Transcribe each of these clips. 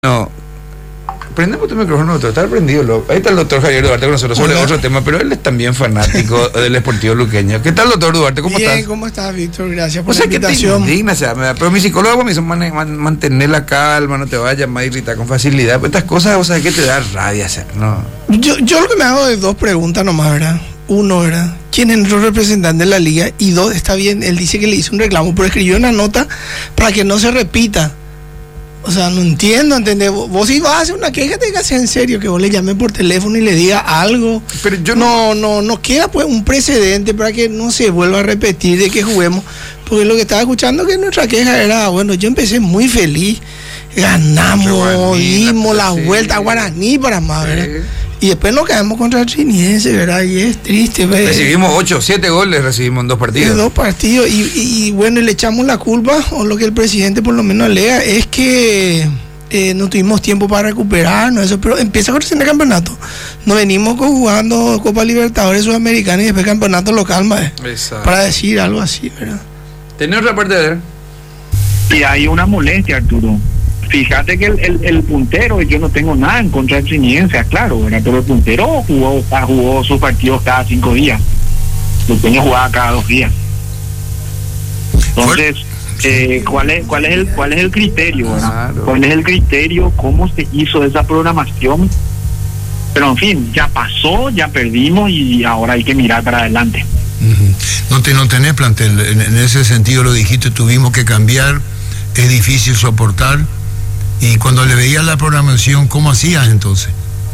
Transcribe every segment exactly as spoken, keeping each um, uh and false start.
No, prendemos tu micrófono, doctor, está prendido. Lo, ahí está el doctor Javier Duarte con nosotros sobre Hola. otro tema, pero él es también fanático del Sportivo Luqueño. ¿Qué tal, doctor Duarte? ¿Cómo Bien, estás? Bien, ¿cómo estás, Víctor? Gracias por o sea, la invitación. Que te indigna, o sea, me da, pero mi psicólogo me dice man, man, mantener la calma, no te vayas más a irritar con facilidad. Pues estas cosas, o sea, que te da rabia, o sea, no. Yo, yo lo que me hago es dos preguntas nomás, ¿verdad? Uno, ¿verdad? ¿Quién es nuestro representante de la liga? Y dos, está bien, él dice que le hizo un reclamo, pero escribió una nota para que no se repita. O sea, no entiendo, ¿entendés? Vos, vos si vas a hacer una queja, tenés que hacer en serio, que vos le llames por teléfono y le digas algo. Pero yo no, no, no queda pues un precedente para que no se vuelva a repetir de que juguemos. Porque lo que estaba escuchando que nuestra queja era, bueno, yo empecé muy feliz, ganamos, Guaraní, dimos la sí. vuelta a Guaraní para más, ¿verdad? Sí. Y después nos caemos contra el Trinidense, ¿verdad? Y es triste, ¿verdad? Recibimos ocho, siete goles, recibimos en dos partidos. En dos partidos. Y, y, y bueno, le echamos la culpa, o lo que el presidente por lo menos alega, es que eh, no tuvimos tiempo para recuperarnos, eso, pero empieza con el campeonato. Nos venimos jugando Copa Libertadores Sudamericana y después campeonato local, ¿verdad? Para decir algo así, ¿verdad? ¿Tenés otra parte de ver? Y hay una molestia, Arturo. Fíjate que el, el, el puntero, yo no tengo nada en contra del Trinidense, claro, ¿verdad? Pero el puntero jugó, jugó sus partidos cada cinco días. Luqueño jugaba cada dos días. Entonces, eh, ¿cuál es cuál es el cuál es el criterio, ¿verdad? Claro. ¿Cuál es el criterio? ¿Cómo se hizo esa programación? Pero en fin, ya pasó, ya perdimos y ahora hay que mirar para adelante. Uh-huh. No, te, no tenés plantel, en, en ese sentido lo dijiste, tuvimos que cambiar, es difícil soportar. Y cuando le veías la programación, ¿cómo hacías entonces?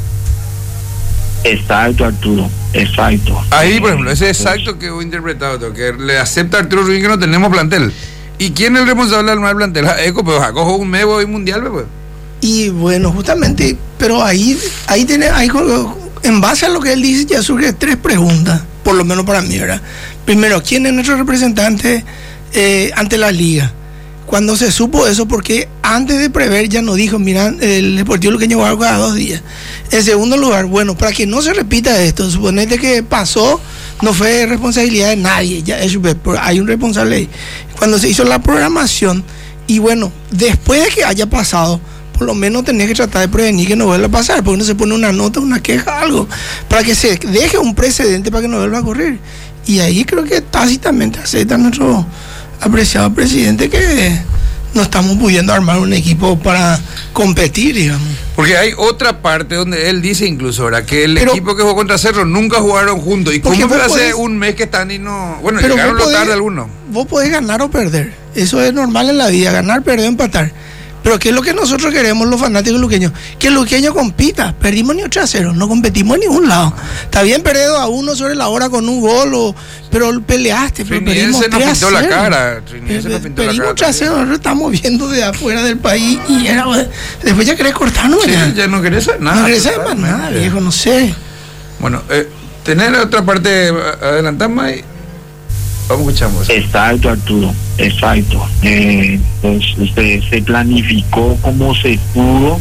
Exacto, Arturo, exacto. Ahí, por ejemplo, ese exacto que he interpretado, que le acepta a Arturo Rubín que no tenemos plantel. ¿Y quién es el responsable del mal plantel? Eco, pues acojo un medio y mundial, pues. Y bueno, justamente, pero ahí, ahí tiene, ahí, en base a lo que él dice, ya surgen tres preguntas, por lo menos para mí, ¿verdad? Primero, ¿quién es nuestro representante eh, ante la liga? Cuando se supo eso, porque antes de prever ya nos dijo, mira, el Deportivo Luqueño va a jugar cada dos días. En segundo lugar, bueno, para que no se repita esto, suponete que pasó, no fue responsabilidad de nadie, ya es, hay un responsable ahí. Cuando se hizo la programación, y bueno, después de que haya pasado, por lo menos tenés que tratar de prevenir que no vuelva a pasar, porque no se pone una nota, una queja, algo, para que se deje un precedente para que no vuelva a ocurrir. Y ahí creo que tácitamente acepta nuestro apreciado presidente que no estamos pudiendo armar un equipo para competir, digamos. Porque hay otra parte donde él dice incluso ahora que el pero, equipo que jugó contra Cerro nunca jugaron juntos. ¿Y cómo fue hace un mes que están y no? Bueno, llegaron lo tarde algunos. Vos podés ganar o perder. Eso es normal en la vida, ganar, perder, empatar. Pero ¿qué es lo que nosotros queremos los fanáticos luqueños? Que el luqueño compita. Perdimos ni ocho a cero, no competimos en ningún lado. Está bien perder dos a uno sobre la hora con un gol, o, pero peleaste. Pero perdimos tres a cero. La cara. Trinidense nos pintó perdimos la cara. tres a cero, nosotros estamos viendo de afuera del país y era, después ya querés cortarnos. Sí, ya, ya no querés saber nada. No querés saber más nada, viejo, no sé. Bueno, eh, tener otra parte, adelantar más y vamos escuchamos. Exacto, Arturo, exacto. Eh, pues, se, se planificó como se pudo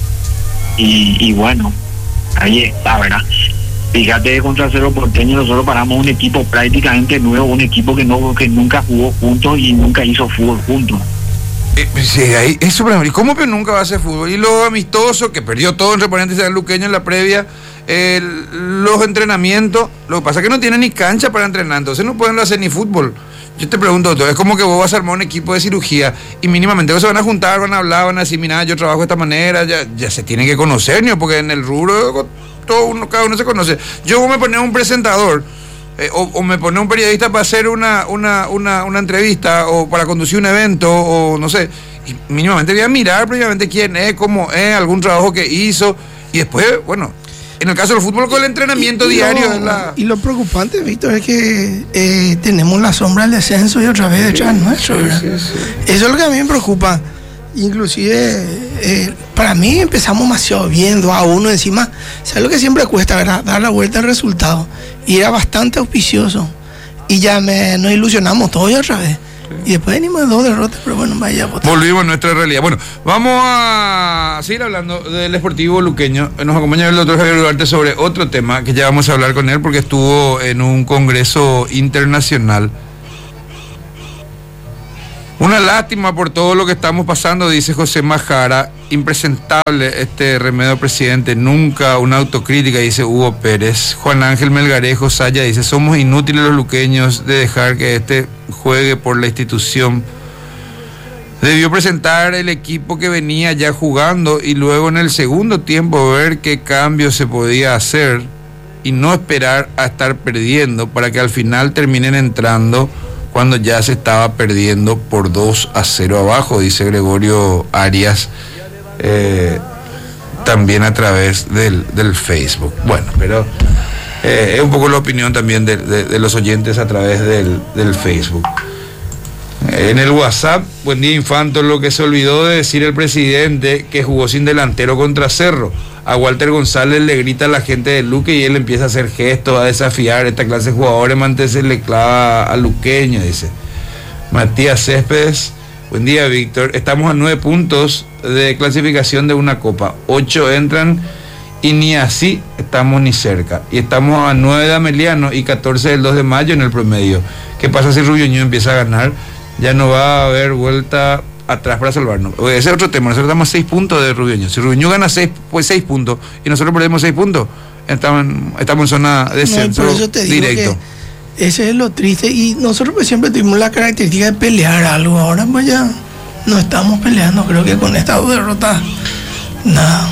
y, y bueno, ahí está, ¿verdad? Fíjate, contra Cerro Porteño nosotros paramos un equipo prácticamente nuevo, un equipo que no que nunca jugó juntos y nunca hizo fútbol juntos. Eh, sí, ahí, eso, ¿y cómo que nunca va a hacer fútbol? Y los amistosos, que perdió todo entre paréntesis el Luqueño en la previa, el, los entrenamientos, lo que pasa es que no tienen ni cancha para entrenar, entonces no pueden hacer ni fútbol. Yo te pregunto, doctor, es como que vos vas a armar un equipo de cirugía y mínimamente vos se van a juntar, van a hablar, van a decir, mira, yo trabajo de esta manera, ya, ya se tienen que conocer, ¿no? Porque en el rubro todo uno, cada uno se conoce. Yo vos me ponés un presentador eh, o, o me ponés un periodista para hacer una, una, una, una entrevista o para conducir un evento o no sé, y mínimamente voy a mirar previamente quién es, cómo es, algún trabajo que hizo y después, bueno, en el caso del fútbol con el entrenamiento y, y diario lo, es la... y lo preocupante, Víctor, es que eh, tenemos la sombra del descenso y otra vez detrás sí, nuestro, ¿verdad? Sí, sí. Eso es lo que a mí me preocupa. Inclusive eh, para mí empezamos demasiado bien, dos a uno encima. ¿Sabes lo que siempre cuesta, verdad? Dar la vuelta al resultado. Y era bastante auspicioso y ya me, nos ilusionamos todos y otra vez. Sí. Y después venimos de dos derrotas, pero bueno, vaya. Volvimos a nuestra realidad. Bueno, vamos a seguir hablando del Sportivo Luqueño. Nos acompaña el doctor Javier Duarte sobre otro tema que ya vamos a hablar con él porque estuvo en un congreso internacional. Una lástima por todo lo que estamos pasando, dice José Majara. Impresentable este remedio presidente, nunca una autocrítica, dice Hugo Pérez. Juan Ángel Melgarejo Saya dice, somos inútiles los luqueños de dejar que este juegue por la institución. Debió presentar el equipo que venía ya jugando y luego en el segundo tiempo ver qué cambio se podía hacer y no esperar a estar perdiendo para que al final terminen entrando cuando ya se estaba perdiendo por dos a cero abajo, dice Gregorio Arias, eh, también a través del, del Facebook. Bueno, pero eh, es un poco la opinión también de, de, de los oyentes a través del, del Facebook. En el WhatsApp, buen día Infanto, lo que se olvidó de decir el presidente que jugó sin delantero contra Cerro. A Walter González le grita a la gente de Luque y él empieza a hacer gestos, a desafiar esta clase de jugadores, mantenerse le clava a Luqueño, dice Matías Céspedes. Buen día, Víctor. Estamos a nueve puntos de clasificación de una copa. Ocho entran y ni así estamos ni cerca. Y estamos a nueve de Ameliano y catorce del dos de mayo en el promedio. ¿Qué pasa si Rubio Ñu empieza a ganar? Ya no va a haber vuelta atrás para salvarnos. Ese es otro tema. Nosotros damos seis puntos de Rubio Ñu. Si Rubio Ñu gana seis, pues seis puntos y nosotros perdemos seis puntos, estamos en, estamos en zona de descenso no, por eso te digo directo. Que ese es lo triste. Y nosotros pues siempre tuvimos la característica de pelear algo. Ahora pues ya no estamos peleando. Creo que con esta derrota, nada.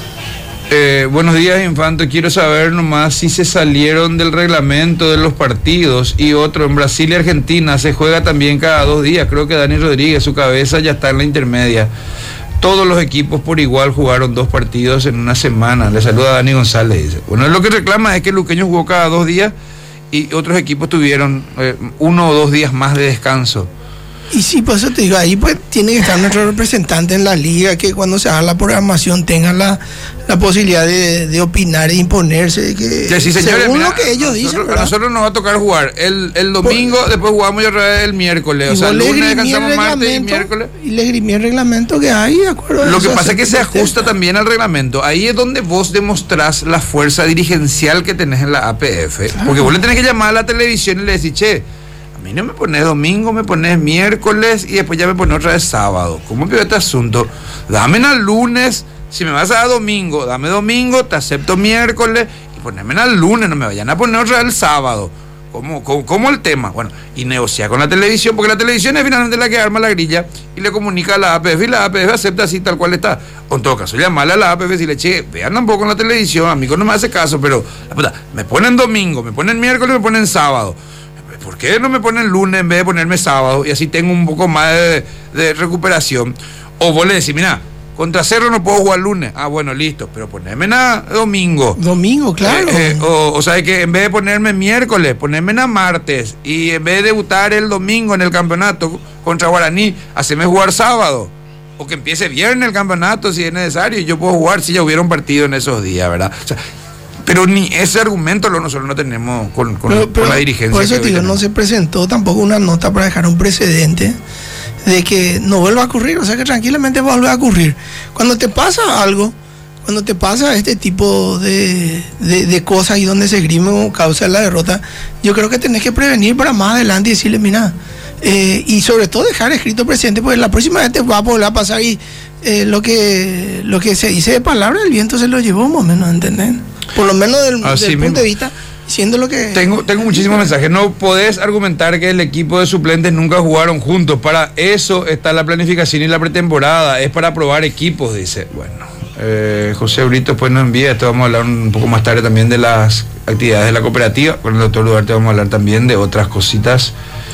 Eh, buenos días, Infanto. Quiero saber nomás si se salieron del reglamento de los partidos y otro. En Brasil y Argentina se juega también cada dos días. Creo que Dani Rodríguez, su cabeza ya está en la intermedia. Todos los equipos por igual jugaron dos partidos en una semana. Le saluda Dani González, dice. Bueno, lo que reclama es que el Luqueño jugó cada dos días y otros equipos tuvieron eh, uno o dos días más de descanso. Y sí, por eso te digo, ahí pues tiene que estar nuestro representante en la liga, que cuando se haga la programación tenga la, la posibilidad de, de opinar e imponerse, que sí, señores, según mira, lo que ellos nosotros, dicen, a nosotros nos va a tocar jugar el, el domingo, por, después jugamos y otra vez el miércoles, o sea, el lunes descansamos martes y miércoles. Y le esgrimí el reglamento que hay, de acuerdo. Lo que pasa es que se ajusta también al reglamento. Ahí es donde vos demostrás la fuerza dirigencial que tenés en la A P F, claro. Porque vos le tenés que llamar a la televisión y le decís, che, a mí no me pones domingo, me pones miércoles y después ya me pones otra vez sábado. ¿Cómo veo este asunto? Dame al lunes, si me vas a dar domingo, dame domingo, te acepto miércoles y poneme al lunes, no me vayan a poner otra vez el sábado. ¿Cómo, cómo, cómo el tema? Bueno, y negociar con la televisión, porque la televisión es finalmente la que arma la grilla y le comunica a la A P F y la A P F acepta así tal cual está. O en todo caso, llamarle a la A P F y decirle, che, vean un poco en la televisión, amigo, no me hace caso, pero la puta, me ponen domingo, me ponen miércoles, me ponen sábado. ¿Por qué no me ponen lunes en vez de ponerme sábado? Y así tengo un poco más de, de recuperación. O vos le decís, mira, contra Cerro no puedo jugar lunes. Ah, bueno, listo, pero ponerme a domingo. Domingo, claro. Eh, eh, o, o sea, que en vez de ponerme miércoles, ponerme a martes. Y en vez de debutar el domingo en el campeonato contra Guaraní, hacerme jugar sábado. O que empiece viernes el campeonato si es necesario. Y yo puedo jugar si ya hubiera un partido en esos días, ¿verdad? O sea, pero ni ese argumento lo nosotros no tenemos con, con, pero, pero con la dirigencia. Por eso te digo, no se presentó tampoco una nota para dejar un precedente de que no vuelva a ocurrir, o sea que tranquilamente vuelve a ocurrir. Cuando te pasa algo, cuando te pasa este tipo de, de, de cosas y donde se esgrime o causa la derrota, yo creo que tenés que prevenir para más adelante y decirle, mira, eh, y sobre todo dejar escrito presente, porque la próxima vez te va a volver a pasar y eh, lo que lo que se dice de palabra, el viento se lo llevó más o menos, ¿entendés? Por lo menos del, del punto de vista, siendo lo que... Tengo, tengo muchísimos mensajes. No podés argumentar que el equipo de suplentes nunca jugaron juntos. Para eso está la planificación y la pretemporada. Es para probar equipos, dice. Bueno, eh, José Brito después nos envía. Esto vamos a hablar un poco más tarde también de las actividades de la cooperativa. Con el doctor Duarte vamos a hablar también de otras cositas.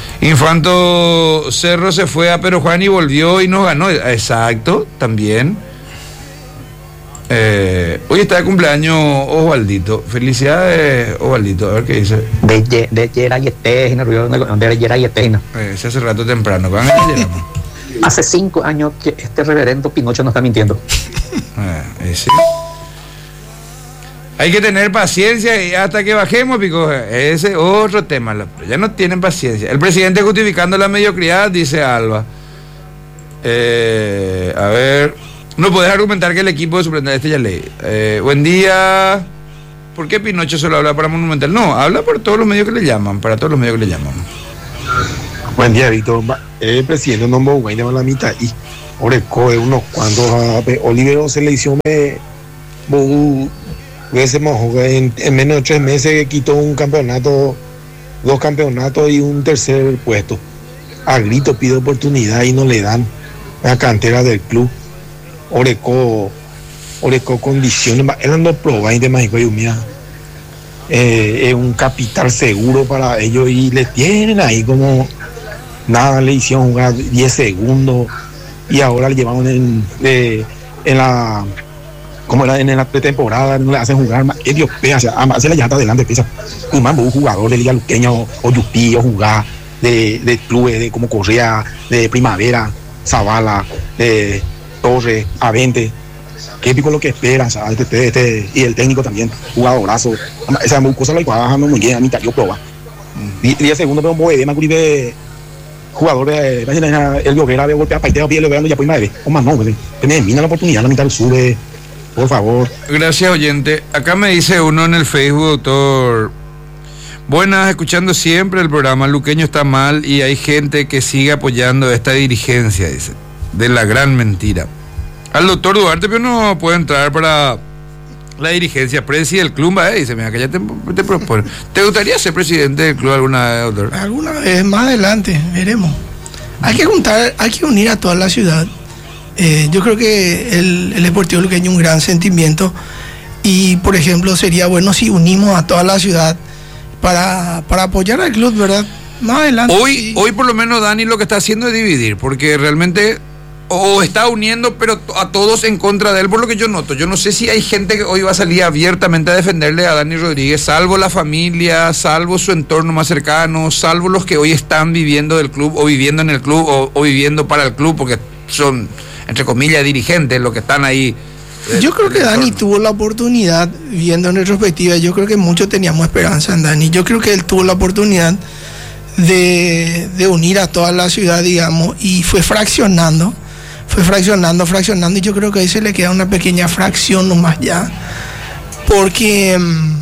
Infanto Cerro se fue a Pero Juan y volvió y nos ganó. Exacto, también. Eh, hoy está de cumpleaños Osvaldito. Felicidades, Osvaldito. A ver qué dice. De, de Geray Estejina, de Geray Estejina. Eh, se hace rato temprano. ¿Cuándo llegamos? Hace cinco años que este reverendo Pinocho no está mintiendo. Eh, sí. Hay que tener paciencia y hasta que bajemos, Pico. Ese es otro tema. Ya no tienen paciencia. El presidente justificando la mediocridad, dice Alba. Eh, a ver. No podés argumentar que el equipo de suplentes, este ya leí. Eh, buen día. ¿Por qué Pinocho solo habla para Monumental? No, habla por todos los medios que le llaman, para todos los medios que le llaman. Buen día, Víctor. El presidente no me voy a la mitad y Oreco es unos cuantos a Olivero selección me en, en menos de tres meses quitó un campeonato, dos campeonatos y un tercer puesto. A grito pide oportunidad y no le dan la cantera del club. Oreco, Oreco condiciones, eran dos pruebas de México y mira, eh, es un capital seguro para ellos y le tienen ahí como nada, le hicieron jugar diez segundos y ahora le llevaron en, eh, en la como era en la pretemporada, no le hacen jugar más, ellos se la llanta adelante, empieza un jugador de Liga Luqueña o, o Yupí o jugar de, de clubes de como Correa, de Primavera, Zavala, de Torres, Avente. Qué pico lo que esperan, ¿sabes? Este, este, y el técnico también, jugadorazo. Esa cosa la igual muy bien, a mitad yo proba. diez segundos, pero un boede, más que jugador de el Llobera de golpea paiteo, pide Llobera, ya pues madre. O más no, pues, me mina la oportunidad, la mitad del sube, por favor. Gracias, oyente. Acá me dice uno en el Facebook, doctor. Buenas, escuchando siempre el programa. Luqueño está mal y hay gente que sigue apoyando esta dirigencia, dice. De la gran mentira. Al doctor Duarte, pero no puede entrar para la dirigencia, presi del club, ¿eh? Dice, mira, que ya te, te propone. ¿Te gustaría ser presidente del club alguna vez, doctor? Alguna vez, más adelante, veremos. Hay que juntar, hay que unir a toda la ciudad. Eh, yo creo que el, el Deportivo Luqueño es un gran sentimiento y, por ejemplo, sería bueno si unimos a toda la ciudad para, para apoyar al club, ¿verdad? Más adelante. Hoy, sí. hoy por lo menos Dani lo que está haciendo es dividir, porque realmente o está uniendo pero a todos en contra de él, por lo que yo noto. Yo no sé si hay gente que hoy va a salir abiertamente a defenderle a Dani Rodríguez, salvo la familia, salvo su entorno más cercano, salvo los que hoy están viviendo del club o viviendo en el club o, o viviendo para el club, porque son, entre comillas, dirigentes los que están ahí. Yo creo que Dani tuvo la oportunidad, viendo en retrospectiva, yo creo que muchos teníamos esperanza en Dani. Yo creo que él tuvo la oportunidad de, de unir a toda la ciudad, digamos, y fue fraccionando, fue fraccionando, fraccionando, y yo creo que ahí se le queda una pequeña fracción nomás ya, porque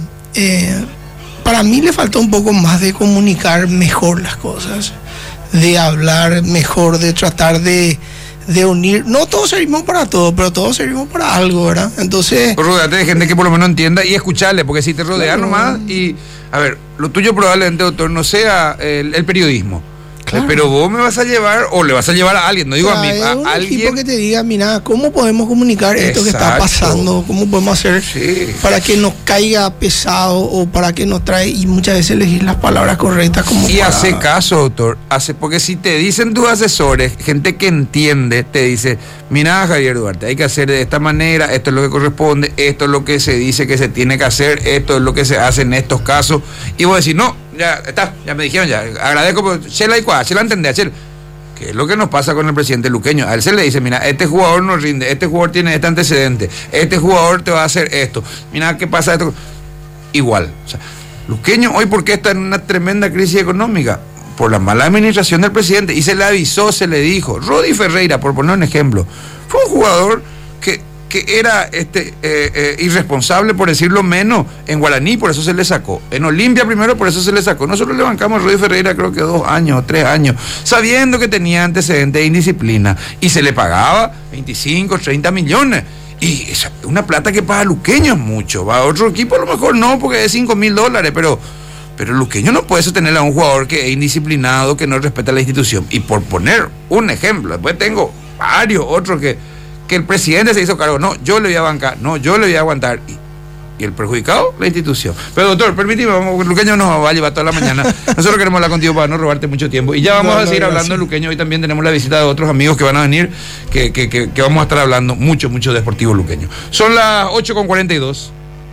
eh, para mí le faltó un poco más de comunicar mejor las cosas, de hablar mejor, de tratar de de unir, no todos servimos para todo, pero todos servimos para algo, ¿verdad? Entonces... Rodéate de gente que por lo menos entienda y escucharle, porque si te rodeas claro. nomás y... A ver, lo tuyo probablemente, doctor, no sea el, el periodismo, claro. pero vos me vas a llevar, o le vas a llevar a alguien, no digo claro, a mí, a, a alguien... tipo que te diga, mira, ¿cómo podemos comunicar esto Exacto. que está pasando? ¿Cómo podemos hacer sí. para que nos caiga pesado o para que nos trae, y muchas veces elegir las palabras correctas como Y para... hace caso, doctor, hace, porque si te dicen tus asesores, gente que entiende, te dice, mira, Javier Duarte, hay que hacer de esta manera, esto es lo que corresponde, esto es lo que se dice que se tiene que hacer, esto es lo que se hace en estos casos, y vos decís, no, ya está, ya me dijeron, ya, agradezco, pero Chela y cuá, Chela entendé, Chela. ¿Qué es lo que nos pasa con el presidente luqueño? A él se le dice, mira, este jugador no rinde, este jugador tiene este antecedente, este jugador te va a hacer esto, mira qué pasa esto. Igual, o sea, Luqueño hoy, ¿por qué está en una tremenda crisis económica? Por la mala administración del presidente, y se le avisó, se le dijo. Rodi Ferreira, por poner un ejemplo, fue un jugador que, que era este eh, eh, irresponsable, por decirlo menos, en Guaraní, por eso se le sacó. En Olimpia primero, por eso se le sacó. Nosotros le bancamos a Rodi Ferreira creo que dos años o tres años, sabiendo que tenía antecedentes de indisciplina, y se le pagaba veinticinco, treinta millones. Y esa, una plata que paga Luqueño es mucho. Va a otro equipo a lo mejor no, porque es cinco mil dólares, pero... Pero Luqueño no puede sostener a un jugador que es indisciplinado, que no respeta la institución. Y por poner un ejemplo, después tengo varios otros que, que el presidente se hizo cargo. No, yo le voy a bancar, no, yo le voy a aguantar. Y, y el perjudicado, la institución. Pero doctor, permíteme, vamos, Luqueño nos va a llevar toda la mañana. Nosotros queremos hablar contigo para no robarte mucho tiempo. Y ya vamos no, a seguir no, hablando de Luqueño. Hoy también tenemos la visita de otros amigos que van a venir, que, que, que, que vamos a estar hablando mucho, mucho de Sportivo Luqueño. Son las ocho con cuarenta y dos.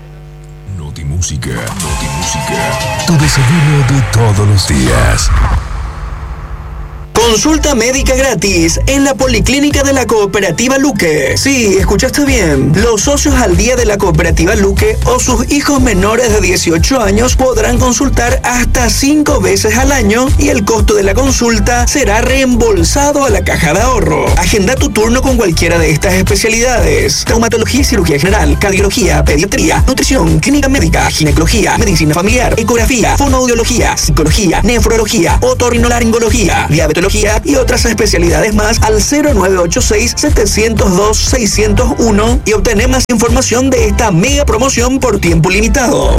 Notimúsica, Notimúsica, tu desayuno de todos los días. Consulta médica gratis en la Policlínica de la Cooperativa Luque. Sí, escuchaste bien. Los socios al día de la Cooperativa Luque o sus hijos menores de dieciocho años podrán consultar hasta cinco veces al año y el costo de la consulta será reembolsado a la caja de ahorro. Agenda tu turno con cualquiera de estas especialidades: traumatología y cirugía general, cardiología, pediatría, nutrición, clínica médica, ginecología, medicina familiar, ecografía, fonoaudiología, psicología, nefrología, otorrinolaringología, diabetología y otras especialidades más al cero nueve ocho seis, siete cero dos, seis cero uno y obtener más información de esta mega promoción por tiempo limitado.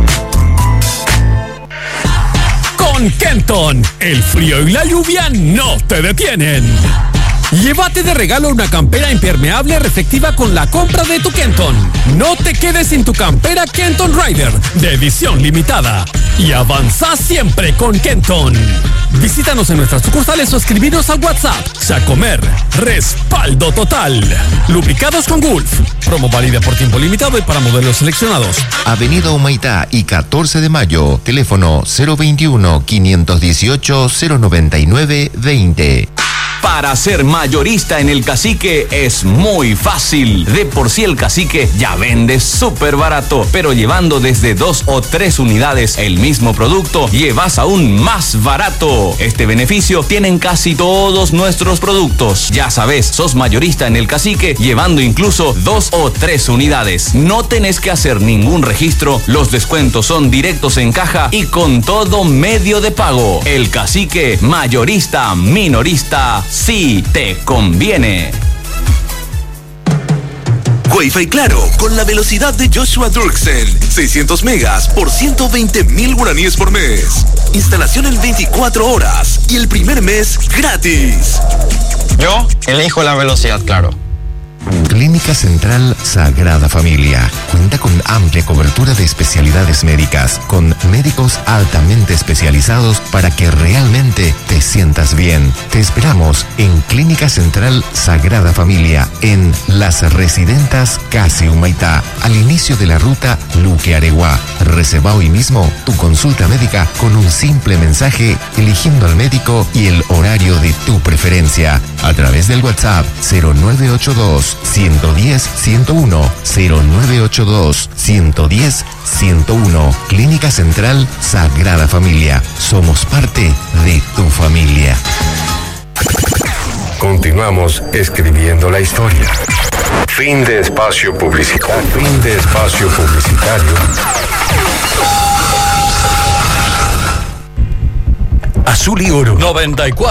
Con Kenton, el frío y la lluvia no te detienen. Llévate de regalo una campera impermeable reflectiva con la compra de tu Kenton. No te quedes sin tu campera Kenton Rider de edición limitada. Y avanza siempre con Kenton. Visítanos en nuestras sucursales o escribinos al WhatsApp. Chacomer, respaldo total. Lubricados con Gulf. Promo válida por tiempo limitado y para modelos seleccionados. Avenida Humaitá y catorce de mayo. Teléfono cero veintiuno, quinientos dieciocho, cero noventa y nueve, veinte. Para ser mayorista en el Cacique es muy fácil. De por sí el Cacique ya vende súper barato, pero llevando desde dos o tres unidades el mismo producto, llevas aún más barato. Este beneficio tienen casi todos nuestros productos. Ya sabes, sos mayorista en el Cacique llevando incluso dos o tres unidades. No tenés que hacer ningún registro, los descuentos son directos en caja y con todo medio de pago. El Cacique, mayorista, minorista, sí te conviene. Wi-Fi Claro, con la velocidad de Joshua Dirksen. seiscientos megas por ciento veinte mil guaraníes por mes. Instalación en veinticuatro horas y el primer mes gratis. Yo elijo la velocidad Claro. Clínica Central Sagrada Familia cuenta con amplia cobertura de especialidades médicas, con médicos altamente especializados para que realmente te sientas bien. Te esperamos en Clínica Central Sagrada Familia, en Las Residentas Casi Humaitá, al inicio de la ruta Luque-Areguá. Reserva hoy mismo tu consulta médica con un simple mensaje, eligiendo al médico y el horario de tu preferencia, a través del WhatsApp cero nueve ocho dos, uno uno cero, uno uno, cero nueve ocho dos, uno uno cero, uno uno. Clínica Central Sagrada Familia. Somos parte de tu familia. Continuamos escribiendo la historia. Fin de espacio publicitario. Fin de espacio publicitario. Azul y Oro. noventa y cuatro.